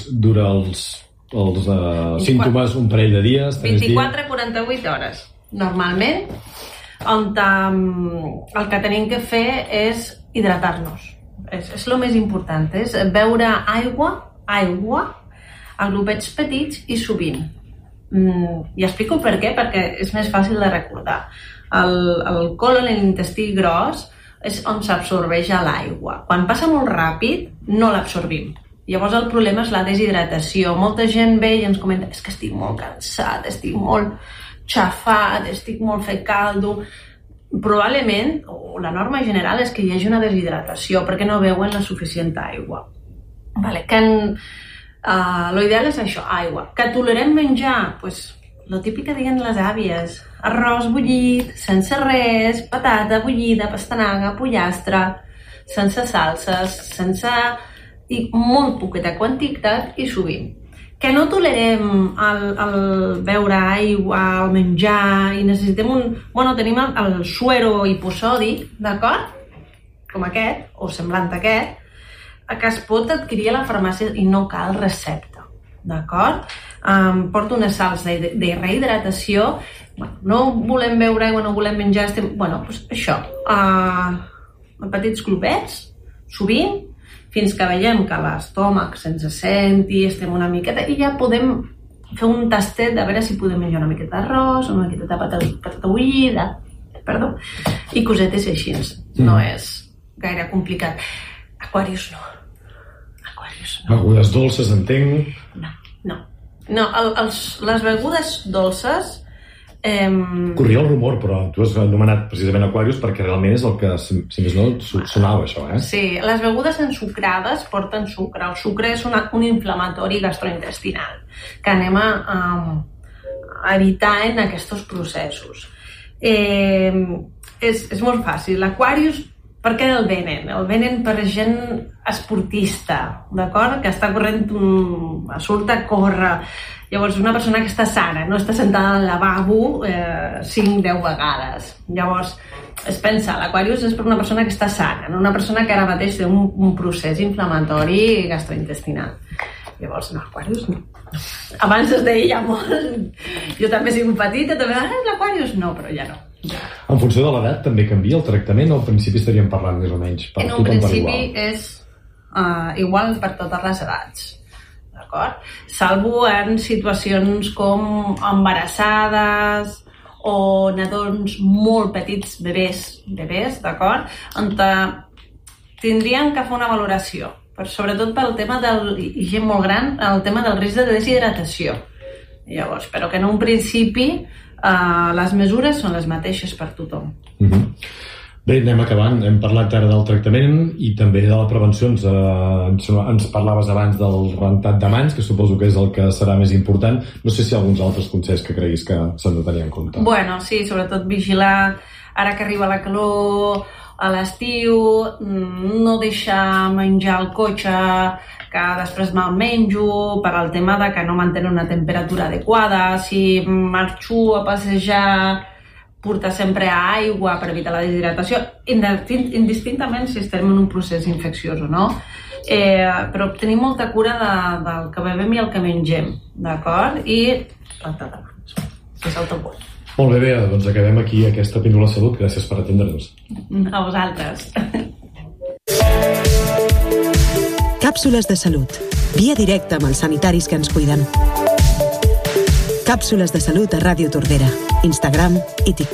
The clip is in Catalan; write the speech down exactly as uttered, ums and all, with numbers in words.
dura els, els uh, símptomes un parell de dies? vint-i-quatre a quaranta-vuit hores, normalment, on um, el que tenim que fer és hidratar-nos. És, és el més important, és beure aigua, aigua, a grupets petits i sovint. Mm, I explico per què, perquè és més fàcil de recordar. El, el colon, l'intestí gros, és on s'absorbeix l'aigua. Quan passa molt ràpid, no l'absorbim. Llavors el problema és la deshidratació. Molta gent ve i ens comenta és que estic molt cansat, estic molt xafat, estic molt fet caldo. Probablement, o la norma general és que hi hagi una deshidratació perquè no beuen la suficient aigua. Vale, que en, uh, lo ideal és això, aigua. Que tolerem menjar? Pues, lo típic que diuen les àvies, arròs bullit, sense res, patata bullida, pastanaga, pollastre, sense salses, sense... i molt poqueta quantitat i sovint. Que no tolerem el, el beure aigua, el menjar, i necessitem un... Bueno, tenim el, el suero hiposòdic, d'acord? Com aquest, o semblant a aquest, que es pot adquirir a la farmàcia i no cal recepta, d'acord? Um, porto unes sals de, de rehidratació. Bueno, no volem beure aigua, no volem menjar, estem... Bueno, doncs això, uh, petits glopets, sovint, fins que veiem que l'estómac se'ns senti, estem una miqueta, i ja podem fer un tastet de veure si podem menjar una miqueta d'arròs, una miqueta de patata, patata bullida, perdó, i cosetes així. No mm. és gaire complicat. Aquarius no. Aquarius no. Begudes dolces, entenc? No, no. No, el, els, les begudes dolces... Eh... Corria el rumor, però tu has anomenat precisament Aquarius perquè realment és el que, si, si més no, sonava això, eh? Sí, les begudes ensucrades porten sucre. El sucre és una, un inflamatori gastrointestinal que anem a, a evitar en aquests processos. Eh, és, és molt fàcil. L'Aquarius, per què el venen? El venen per gent esportista, d'acord? Que està corrent, surt a córrer. Llavors, una persona que està sana, no està sentada al lavabo eh, cinc deu vegades. Llavors, es pensa, l'Aquarius és per una persona que està sana, no una persona que ara mateix té un, un procés inflamatori gastrointestinal. Llavors, no, Aquarius no. Abans es deia molt. Jo també he sigut petita, també, ah, l'Aquarius no, però ja no. Ja. En funció de l'edat també canvia el tractament o al principi estaríem parlant més o menys per en tothom per igual? En un principi és uh, igual per totes les edats. D'acord? Salvo en situacions com embarassades o nadons molt petits, bebès, bebès, d'acord? On tindrien que fer una valoració, per, sobretot pel tema del, i gent molt gran, el tema del risc de deshidratació. Llavors, però que en un principi eh, les mesures són les mateixes per tothom. Mm-hmm. Bé, anem acabant. Hem parlat ara del tractament i també de la prevenció. Ens, eh, ens parlaves abans del rentat de mans, que suposo que és el que serà més important. No sé si hi ha alguns altres consells que creguis que s'han de tenir en compte. Bueno, sí, sobretot vigilar, ara que arriba la calor, a l'estiu, no deixar menjar al cotxe, que després me'l menjo, per al tema de que no mantenen una temperatura adequada. Si marxo a passejar, portar sempre aigua per evitar la deshidratació, indistintament si estem en un procés infecciós o no. Eh, però tenir molta cura de, del que bevem i el que mengem, d'acord? I rentar de mans, que és el top one. Molt bé, Bea, doncs acabem aquí aquesta píndola salut. Gràcies per atendre'ns. A vosaltres. Càpsules de salut. Via directa amb els sanitaris que ens cuiden. Càpsules de salut a Ràdio Tordera, Instagram i TikTok.